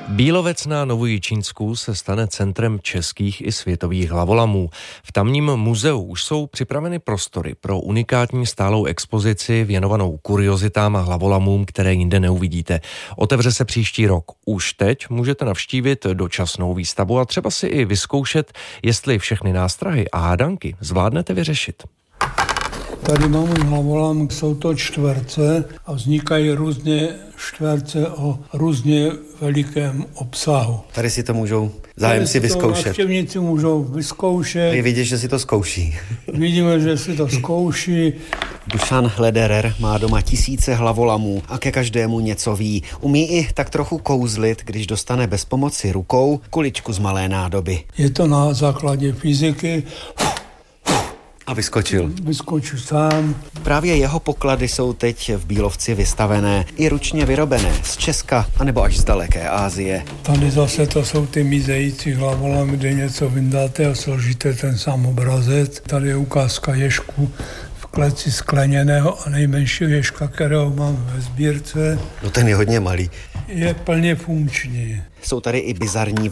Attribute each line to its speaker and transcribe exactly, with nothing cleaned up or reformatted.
Speaker 1: Bílovec na Novojičínsku se stane centrem českých i světových hlavolamů. V tamním muzeu už jsou připraveny prostory pro unikátní stálou expozici věnovanou kuriozitám a hlavolamům, které jinde neuvidíte. Otevře se příští rok. Už teď můžete navštívit dočasnou výstavu a třeba si i vyzkoušet, jestli všechny nástrahy a hádanky zvládnete vyřešit.
Speaker 2: Tady mám můj hlavolam, jsou to čtverce a vznikají různě čtverce o různě velikém obsahu.
Speaker 3: Tady si to můžou zájemci vyzkoušet.
Speaker 2: Návštěvníci můžou vyzkoušet.
Speaker 3: Je vidět, že si to zkouší.
Speaker 2: Vidíme, že si to zkouší.
Speaker 3: Dušan Hlederer má doma tisíce hlavolamů a ke každému něco ví. Umí i tak trochu kouzlit, když dostane bez pomoci rukou kuličku z malé nádoby.
Speaker 2: Je to na základě fyziky.
Speaker 3: A vyskočil.
Speaker 2: Vyskočil sám.
Speaker 3: Právě jeho poklady jsou teď v Bílovci vystavené, i ručně vyrobené z Česka anebo až z daleké Asie.
Speaker 2: Tady zase to jsou ty mizející hlavolamy, kde něco vyndáte a složíte ten sám obrazec. Tady je ukázka ježku v kleci skleněného a nejmenšího ježka, kterého mám ve sbírce.
Speaker 3: No ten je hodně malý.
Speaker 2: Je plně funkční.
Speaker 3: Jsou tady i bizarní